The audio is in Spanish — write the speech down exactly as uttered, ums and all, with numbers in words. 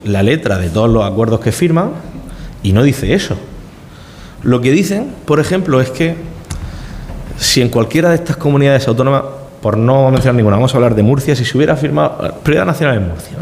la letra de todos los acuerdos que firman y no dice eso. Lo que dicen, por ejemplo, es que si en cualquiera de estas comunidades autónomas, por no mencionar ninguna, vamos a hablar de Murcia, si se hubiera firmado prioridad nacional en Murcia, ¿no?